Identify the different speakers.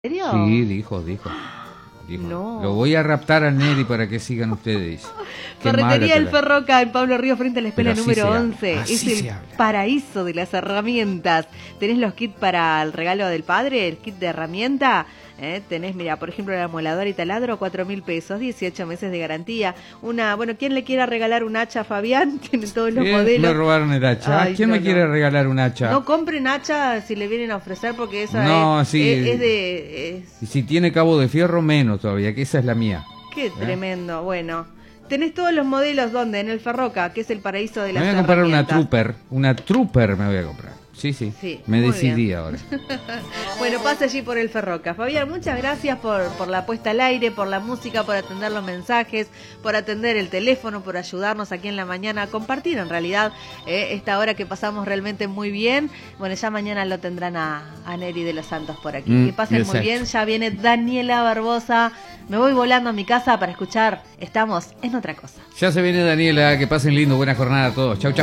Speaker 1: ¿En serio?
Speaker 2: Sí, dijo.
Speaker 1: No.
Speaker 2: Lo voy a raptar al Neri para que sigan ustedes.
Speaker 1: Ferretería El Ferroca en Pablo Río frente a la escuela número 11. Es el
Speaker 2: habla.
Speaker 1: paraíso de las herramientas. ¿Tenés los kits para el regalo del padre? ¿El kit de herramienta? Tenés, mira, por ejemplo, la moladora y taladro, 4.000 pesos, 18 meses de garantía. Bueno, ¿quién le quiera regalar un hacha a Fabián? Tiene todos los modelos.
Speaker 2: Me robaron el hacha.
Speaker 1: Ay,
Speaker 2: ¿Quién me quiere regalar un hacha?
Speaker 1: No compren hacha si le vienen a ofrecer porque esa es
Speaker 2: Y si tiene cabo de fierro, menos todavía, que esa es la mía.
Speaker 1: Qué tremendo, bueno. Tenés todos los modelos, ¿dónde? En el Ferroca, que es el paraíso de las
Speaker 2: Me voy a comprar
Speaker 1: herramientas.
Speaker 2: una Trooper me voy a comprar. Sí, me decidí bien. Ahora.
Speaker 1: Bueno, pase allí por el Ferroca. Fabián, muchas gracias por la puesta al aire, por la música, por atender los mensajes, por atender el teléfono, por ayudarnos aquí en la mañana a compartir en realidad esta hora que pasamos realmente muy bien. Bueno, ya mañana lo tendrán a Neri de los Santos por aquí. Que pasen muy bien. Ya viene Daniela Barbosa. Me voy volando a mi casa para escuchar. Estamos en otra cosa.
Speaker 2: Ya se viene Daniela. Que pasen lindo. Buena jornada a todos. Chau, chau.